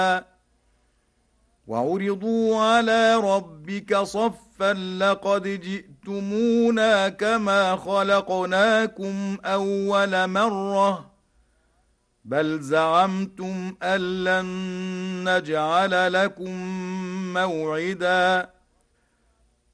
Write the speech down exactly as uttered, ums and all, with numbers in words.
وعرضوا على ربك صفا لقد جئتمونا كما خلقناكم أول مرة بل زعمتم أن لن نجعل لكم موعدا